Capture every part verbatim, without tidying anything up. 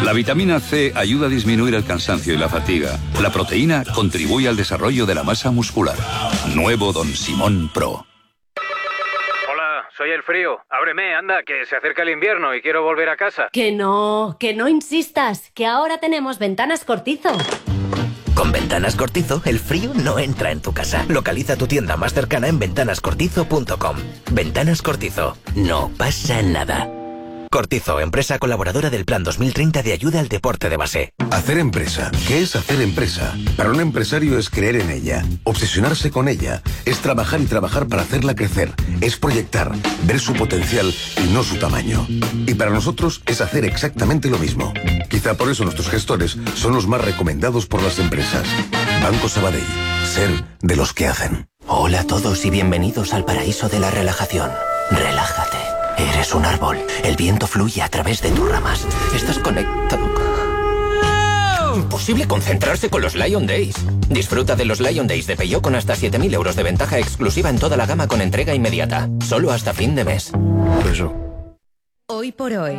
La vitamina C ayuda a disminuir el cansancio y la fatiga. La proteína contribuye al desarrollo de la masa muscular. Nuevo Don Simón Pro. Hola, soy el frío. Ábreme, anda, que se acerca el invierno y quiero volver a casa. Que no, que no insistas, que ahora tenemos Ventanas Cortizo. Con Ventanas Cortizo, el frío no entra en tu casa. Localiza tu tienda más cercana en ventanas cortizo punto com. Ventanas Cortizo. No pasa nada. Cortizo, empresa colaboradora del Plan dos mil treinta de ayuda al deporte de base. Hacer empresa. ¿Qué es hacer empresa? Para un empresario es creer en ella, obsesionarse con ella, es trabajar y trabajar para hacerla crecer, es proyectar, ver su potencial y no su tamaño. Y para nosotros es hacer exactamente lo mismo. Quizá por eso nuestros gestores son los más recomendados por las empresas. Banco Sabadell. Ser de los que hacen. Hola a todos y bienvenidos al paraíso de la relajación. Relájate. Eres un árbol. El viento fluye a través de tus ramas. Estás conectado. Imposible concentrarse con los Lion Days. Disfruta de los Lion Days de Peugeot con hasta siete mil euros de ventaja exclusiva en toda la gama con entrega inmediata. Solo hasta fin de mes. Eso. Hoy por hoy.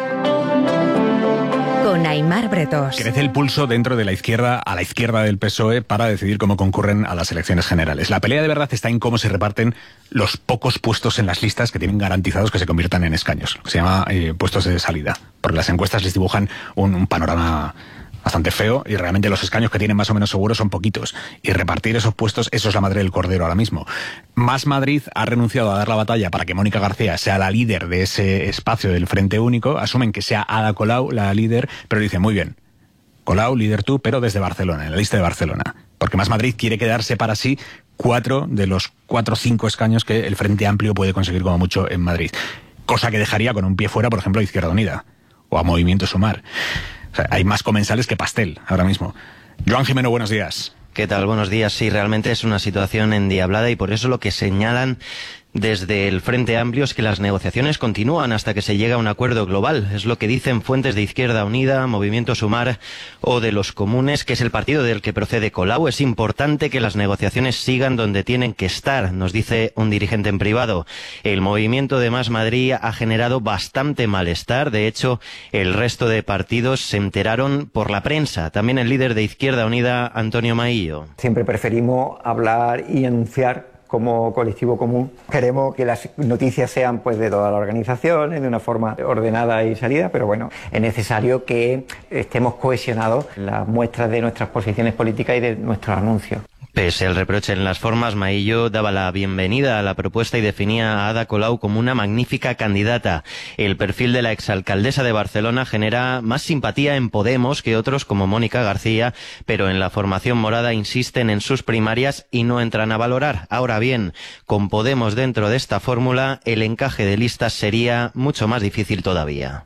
Con Aimar Bretos. Crece el pulso dentro de la izquierda, a la izquierda del P S O E, para decidir cómo concurren a las elecciones generales. La pelea de verdad está en cómo se reparten los pocos puestos en las listas que tienen garantizados que se conviertan en escaños, lo que se llama eh, puestos de salida. Porque las encuestas les dibujan un, un panorama bastante feo y realmente los escaños que tienen más o menos seguros son poquitos. Y repartir esos puestos, eso es la madre del cordero ahora mismo. Más Madrid ha renunciado a dar la batalla para que Mónica García sea la líder de ese espacio del Frente Único. Asumen que sea Ada Colau la líder, pero dicen, muy bien, Colau, líder tú, pero desde Barcelona, en la lista de Barcelona. Porque Más Madrid quiere quedarse para sí cuatro de los cuatro o cinco escaños que el Frente Amplio puede conseguir como mucho en Madrid. Cosa que dejaría con un pie fuera, por ejemplo, a Izquierda Unida o a Movimiento Sumar. O sea, hay más comensales que pastel ahora mismo. Joan Jimeno, buenos días. ¿Qué tal? Buenos días. Sí, realmente es una situación endiablada y por eso lo que señalan desde el Frente Amplio es que las negociaciones continúan hasta que se llegue a un acuerdo global. Es lo que dicen fuentes de Izquierda Unida, Movimiento Sumar o de los Comunes, que es el partido del que procede Colau. Es importante que las negociaciones sigan donde tienen que estar, nos dice un dirigente en privado. El movimiento de Más Madrid ha generado bastante malestar. De hecho, el resto de partidos se enteraron por la prensa. También el líder de Izquierda Unida, Antonio Maillo. Siempre preferimos hablar y anunciar como colectivo común. Queremos que las noticias sean pues de todas las organizaciones, de una forma ordenada y salida, pero bueno, es necesario que estemos cohesionados en las muestras de nuestras posiciones políticas y de nuestros anuncios. Pese al reproche en las formas, Maillo daba la bienvenida a la propuesta y definía a Ada Colau como una magnífica candidata. El perfil de la exalcaldesa de Barcelona genera más simpatía en Podemos que otros como Mónica García, pero en la formación morada insisten en sus primarias y no entran a valorar. Ahora bien, con Podemos dentro de esta fórmula, el encaje de listas sería mucho más difícil todavía.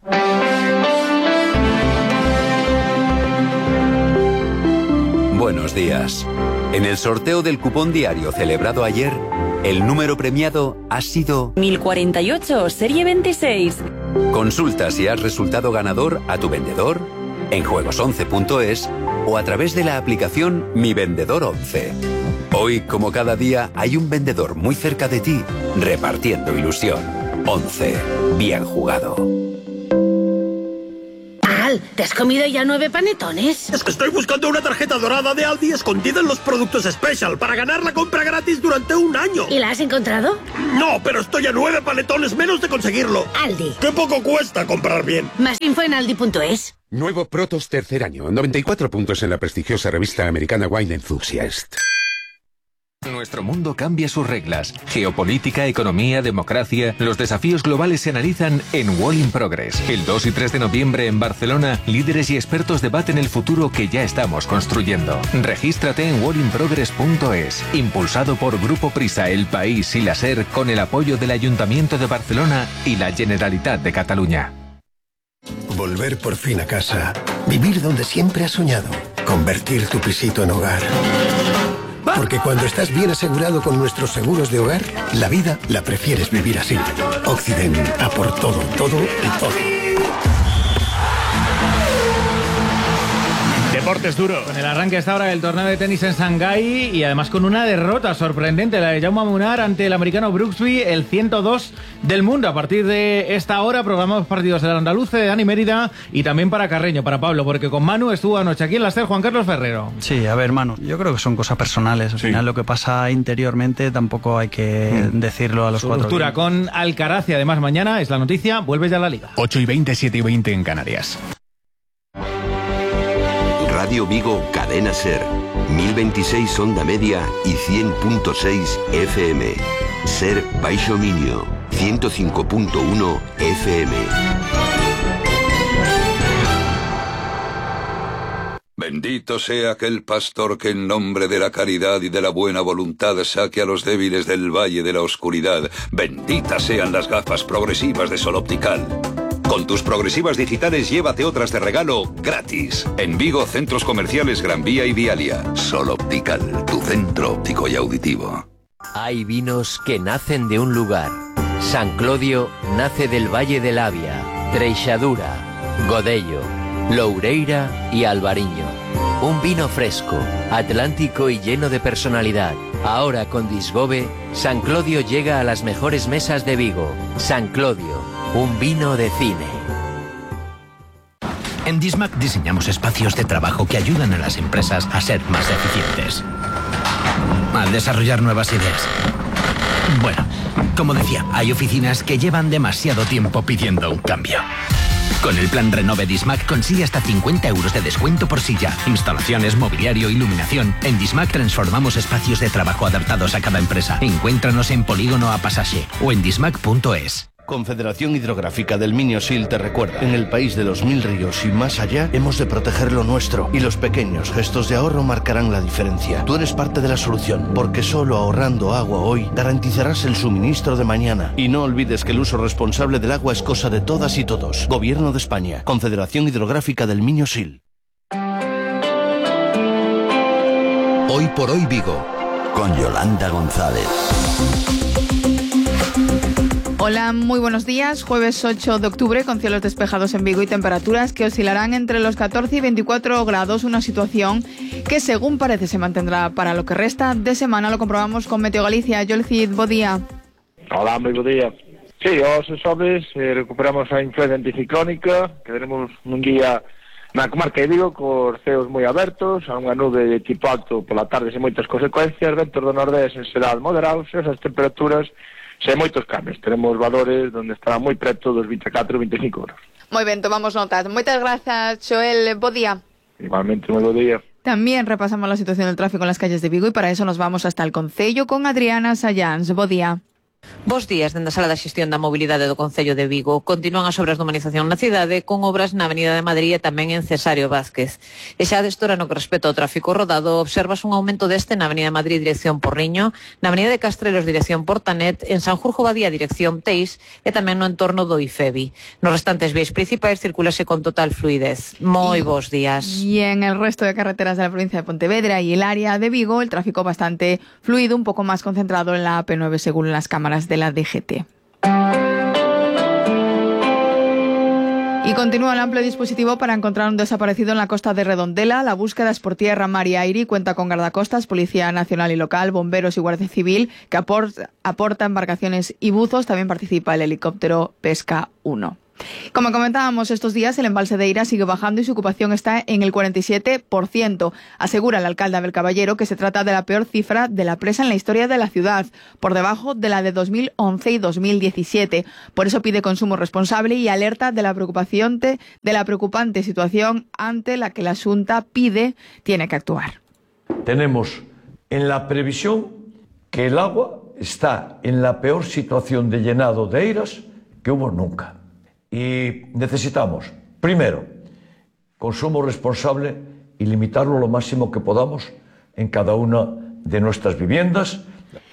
Buenos días. En el sorteo del cupón diario celebrado ayer, el número premiado ha sido mil cuarenta y ocho, serie veintiséis. Consulta si has resultado ganador a tu vendedor, en juegos once punto es o a través de la aplicación Mi Vendedor once. Hoy, como cada día, hay un vendedor muy cerca de ti, repartiendo ilusión. once. Bien jugado. ¿Te has comido ya nueve panetones? Es que estoy buscando una tarjeta dorada de Aldi escondida en los productos Special para ganar la compra gratis durante un año. ¿Y la has encontrado? No, pero estoy a nueve panetones menos de conseguirlo. Aldi. ¡Qué poco cuesta comprar bien! Más info en aldi punto es. Nuevo Protos tercer año, noventa y cuatro puntos en la prestigiosa revista americana Wine Enthusiast. Nuestro mundo cambia sus reglas. Geopolítica, economía, democracia. Los desafíos globales se analizan en Wall in Progress. El dos y tres de noviembre en Barcelona, líderes y expertos debaten el futuro que ya estamos construyendo. Regístrate en wall in progress punto es. Impulsado por Grupo Prisa, El País y la SER, con el apoyo del Ayuntamiento de Barcelona y la Generalitat de Cataluña. Volver por fin a casa. Vivir donde siempre has soñado. Convertir tu pisito en hogar. Porque cuando estás bien asegurado con nuestros seguros de hogar, la vida la prefieres vivir así. Occident, a por todo, todo y todo. deportes duro. Con el arranque hasta ahora del torneo de tenis en Shanghái y además con una derrota sorprendente, la de Jaume Munar ante el americano Brooksby, el ciento dos del mundo. A partir de esta hora programamos partidos del Andaluce, de Dani Mérida y también para Carreño, para Pablo, porque con Manu estuvo anoche aquí en la SER Juan Carlos Ferrero. Sí, a ver, Manu, yo creo que son cosas personales. Al sí. final lo que pasa interiormente tampoco hay que mm. decirlo a los Su cuatro. Ruptura con Alcaraz y además mañana es la noticia, vuelve ya a la Liga. ocho y veinte, siete y veinte en Canarias. Radio Vigo, Cadena SER, mil veintiséis onda media y cien punto seis F M. SER Baixo Minio, ciento cinco punto uno F M. Bendito sea aquel pastor que en nombre de la caridad y de la buena voluntad saque a los débiles del valle de la oscuridad. Benditas sean las gafas progresivas de Sol Optical. Con tus progresivas digitales llévate otras de regalo gratis. En Vigo, centros comerciales Gran Vía y Vialia. Sol Optical, tu centro óptico y auditivo. Hay vinos que nacen de un lugar. San Clodio nace del Valle del Avia, Treixadura, Godello, Loureira y Albariño. Un vino fresco, atlántico y lleno de personalidad. Ahora con Disgobe, San Clodio llega a las mejores mesas de Vigo. San Clodio, un vino de cine. En Dismac diseñamos espacios de trabajo que ayudan a las empresas a ser más eficientes, al desarrollar nuevas ideas. Bueno, como decía, hay oficinas que llevan demasiado tiempo pidiendo un cambio. Con el plan Renove Dismac consigue hasta cincuenta euros de descuento por silla, instalaciones, mobiliario, iluminación. En Dismac transformamos espacios de trabajo adaptados a cada empresa. Encuéntranos en Polígono A Pasaje o en dismac punto es. Confederación Hidrográfica del Minio-Sil te recuerda, en el país de los mil ríos y más allá, hemos de proteger lo nuestro, y los pequeños gestos de ahorro marcarán la diferencia. Tú eres parte de la solución, porque solo ahorrando agua hoy garantizarás el suministro de mañana. Y no olvides que el uso responsable del agua es cosa de todas y todos. Gobierno de España, Confederación Hidrográfica del Minio-Sil. Hoy por hoy Vigo, con Yolanda González. Hola, muy buenos días. Jueves ocho de octubre con cielos despejados en Vigo y temperaturas que oscilarán entre los catorce y veinticuatro grados, una situación que según parece se mantendrá para lo que resta de semana. Lo comprobamos con Meteo Galicia. Yolcid, bo día. Hola, moi bo día. Sí, os xoves eh, recuperamos a influencia anticiclónica, que tenemos un día na comarca de Vigo cos ceos moi abertos, a unha nube de tipo alto pola tarde sen moitas consecuencias, ventos do nordés en xeral moderados, e esas temperaturas sen moitos cambios. Tenemos valores onde está moi preto dos vinte e catro e vinte e cinco euros. Moi ben, tomamos nota. Moitas grazas, Xoel. Bo día. Igualmente, moi bo día. También repasamos la situación del tráfico en las calles de Vigo y para eso nos vamos hasta el Concello con Adriana Sayans. Bo día. Bos días, dende a Sala da Xestión da Mobilidade do Concello de Vigo. Continúan as obras de humanización na cidade con obras na Avenida de Madrid e tamén en Cesario Vázquez. E xa destora no que respecta ao tráfico rodado, observas un aumento deste na Avenida de Madrid dirección Porriño, na Avenida de Castrelos dirección Portanet, en Sanjurjo Badía dirección Teis e tamén no entorno do IFEBI. Nos restantes vías principais circulase con total fluidez. Moi bos días. Y en el resto de carreteras de la provincia de Pontevedra y el área de Vigo, el tráfico bastante fluido, un poco más concentrado en la A P nueve según las cámaras de la D G T. Y continúa el amplio dispositivo para encontrar un desaparecido en la costa de Redondela. La búsqueda es por tierra, mar y aire y cuenta con guardacostas, Policía Nacional y Local, bomberos y Guardia Civil, que aporta, aporta embarcaciones y buzos. También participa el helicóptero Pesca uno. Como comentábamos estos días, el embalse de Eira sigue bajando y su ocupación está en el cuarenta y siete por ciento. Asegura el alcalde Abel Caballero que se trata de la peor cifra de la presa en la historia de la ciudad, por debajo de la de dos mil once y dos mil diecisiete. Por eso pide consumo responsable y alerta de la preocupación de, de la preocupante situación ante la que la Xunta pide tiene que actuar. Tenemos en la previsión que el agua está en la peor situación de llenado de Eiras que hubo nunca. Y necesitamos, primero, consumo responsable y limitarlo lo máximo que podamos en cada una de nuestras viviendas.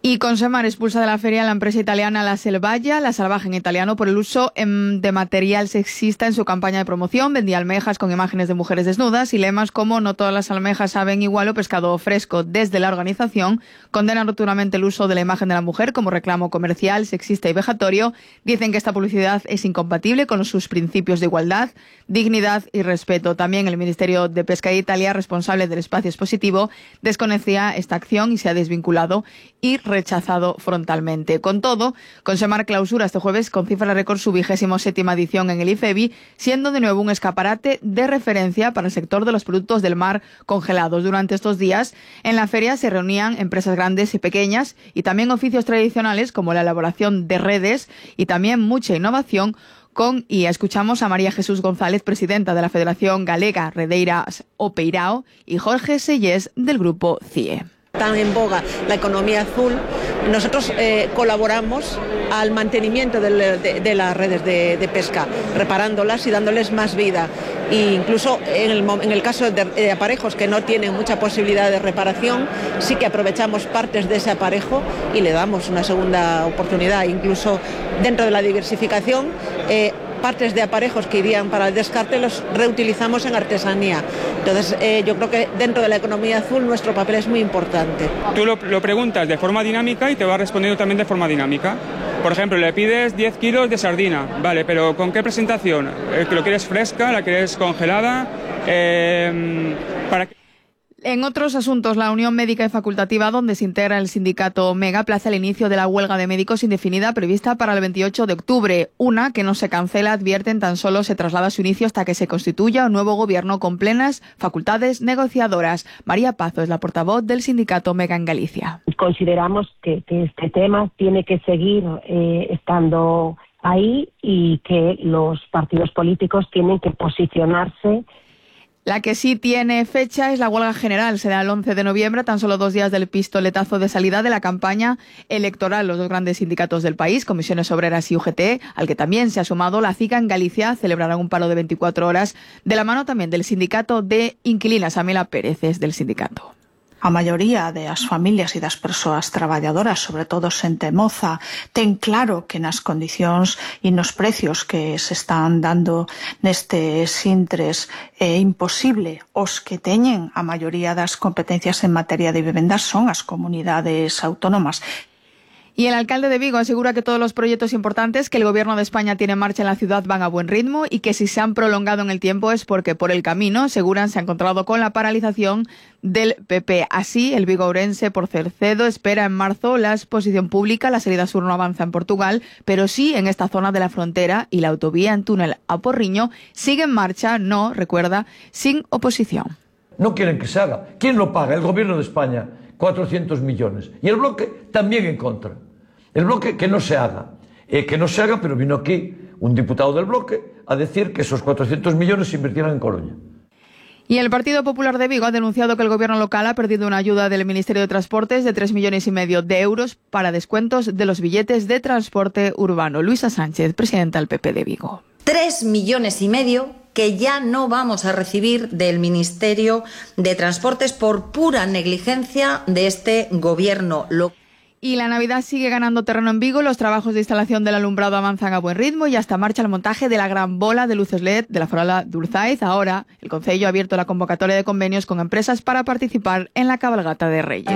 Y Consemar expulsa de la feria a la empresa italiana La Selvaggia, la salvaje en italiano, por el uso de material sexista en su campaña de promoción. Vendía almejas con imágenes de mujeres desnudas y lemas como "no todas las almejas saben igual" o "pescado fresco". Desde la organización condenan rotundamente el uso de la imagen de la mujer como reclamo comercial, sexista y vejatorio. Dicen que esta publicidad es incompatible con sus principios de igualdad, dignidad y respeto. También el Ministerio de Pesca de Italia, responsable del espacio expositivo, desconocía esta acción y se ha desvinculado y rechazado frontalmente. Con todo, Consemar clausura este jueves con cifra récord su vigésimo séptima edición en el IFEBI, siendo de nuevo un escaparate de referencia para el sector de los productos del mar congelados. Durante estos días, en la feria se reunían empresas grandes y pequeñas y también oficios tradicionales como la elaboración de redes y también mucha innovación con I A. Escuchamos a María Jesús González, presidenta de la Federación Galega Redeiras o Peirao, y Jorge Sellés del grupo C I E. Tan en boga la economía azul, nosotros eh, colaboramos al mantenimiento de, de, de las redes de, de pesca, reparándolas y dándoles más vida. E incluso en el, en el caso de, de aparejos que no tienen mucha posibilidad de reparación, sí que aprovechamos partes de ese aparejo y le damos una segunda oportunidad. Incluso dentro de la diversificación, eh, partes de aparejos que irían para el descarte los reutilizamos en artesanía. Entonces eh, yo creo que dentro de la economía azul nuestro papel es muy importante. Tú lo, lo preguntas de forma dinámica y te va respondiendo también de forma dinámica. Por ejemplo, le pides diez kilos de sardina, vale, pero ¿con qué presentación? ¿Lo quieres fresca? ¿La quieres congelada? Eh, ¿para qué? En otros asuntos, la Unión Médica y Facultativa, donde se integra el sindicato Mega, aplaza el inicio de la huelga de médicos indefinida prevista para el veintiocho de octubre. Una que no se cancela, advierten, tan solo se traslada su inicio hasta que se constituya un nuevo gobierno con plenas facultades negociadoras. María Pazo es la portavoz del sindicato Mega en Galicia. Consideramos que, que este tema tiene que seguir eh, estando ahí y que los partidos políticos tienen que posicionarse. La que sí tiene fecha es la huelga general. Será el once de noviembre, tan solo dos días del pistoletazo de salida de la campaña electoral. Los dos grandes sindicatos del país, Comisiones Obreras y U G T, al que también se ha sumado la C I C A en Galicia, celebrarán un paro de veinticuatro horas, de la mano también del sindicato de inquilinas. Amela Pérez es del sindicato. A maioría das familias e das persoas traballadoras, sobre todo xente moza, ten claro que nas condicións e nos precios que se están dando nestes intres é imposible. Os que teñen a maioría das competencias en materia de vivendas son as comunidades autónomas. Y el alcalde de Vigo asegura que todos los proyectos importantes que el Gobierno de España tiene en marcha en la ciudad van a buen ritmo y que si se han prolongado en el tiempo es porque por el camino, aseguran, se ha encontrado con la paralización del P P. Así, el vigourense por Cercedo espera en marzo la exposición pública. La salida sur no avanza en Portugal, pero sí en esta zona de la frontera, y la autovía en túnel a Porriño sigue en marcha, no, recuerda, sin oposición. No quieren que se haga. ¿Quién lo paga? El Gobierno de España, cuatrocientos millones. Y el bloque también en contra. El bloque que no se haga, eh, que no se haga, pero vino aquí un diputado del bloque a decir que esos cuatrocientos millones se invirtieran en Coruña. Y el Partido Popular de Vigo ha denunciado que el gobierno local ha perdido una ayuda del Ministerio de Transportes de tres millones y medio de euros para descuentos de los billetes de transporte urbano. Luisa Sánchez, presidenta del P P de Vigo. Tres millones y medio que ya no vamos a recibir del Ministerio de Transportes por pura negligencia de este gobierno local. Y la Navidad sigue ganando terreno en Vigo. Los trabajos de instalación del alumbrado avanzan a buen ritmo y hasta marcha el montaje de la gran bola de luces L E D de la farola de Urzaiz. Ahora, el Concello ha abierto la convocatoria de convenios con empresas para participar en la cabalgata de Reyes.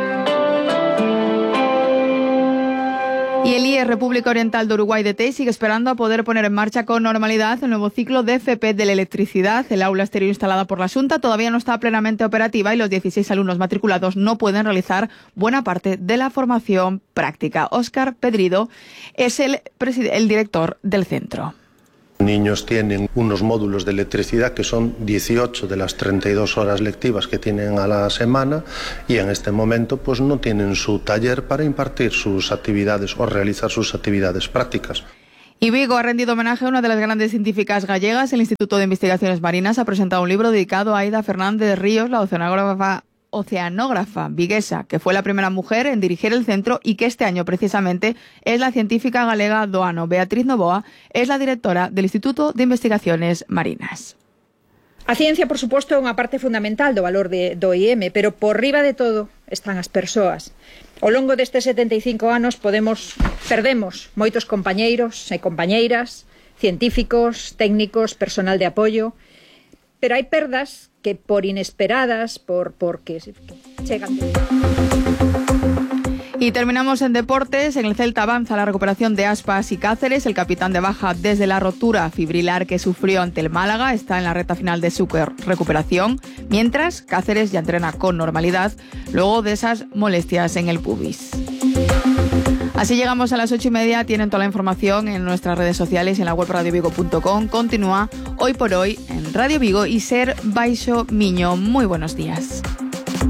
Y el I E, República Oriental de Uruguay de Tei, sigue esperando a poder poner en marcha con normalidad el nuevo ciclo de F P de la electricidad. El aula exterior instalada por la Xunta todavía no está plenamente operativa y los dieciséis alumnos matriculados no pueden realizar buena parte de la formación práctica. Óscar Pedrido es el, el director del centro. Niños tienen unos módulos de electricidad que son dieciocho de las treinta y dos horas lectivas que tienen a la semana y en este momento pues no tienen su taller para impartir sus actividades o realizar sus actividades prácticas. Y Vigo ha rendido homenaje a una de las grandes científicas gallegas. El Instituto de Investigaciones Marinas ha presentado un libro dedicado a Aida Fernández Ríos, la oceanógrafa oceanógrafa viguesa, que fue la primera mujer en dirigir el centro y que este año precisamente es la científica galega do ano. Beatriz Novoa es la directora del Instituto de Investigaciones Marinas. A ciencia, por suposto, é unha parte fundamental do valor de, do I M, pero por riba de todo están as persoas. Ao longo destes setenta e cinco anos podemos perdemos moitos compañeiros e compañeiras, científicos, técnicos, personal de apoio, pero hai perdas que por inesperadas, por porque chegan de... Y terminamos en deportes. En el Celta avanza la recuperación de Aspas y Cáceres. El capitán de baja desde la rotura fibrilar que sufrió ante el Málaga está en la recta final de su recuperación, mientras Cáceres ya entrena con normalidad luego de esas molestias en el pubis. Así llegamos a las ocho y media. Tienen toda la información en nuestras redes sociales y en la web radio vigo punto com. Continúa Hoy por Hoy en Radio Vigo y Ser Baixo Miño. Muy buenos días.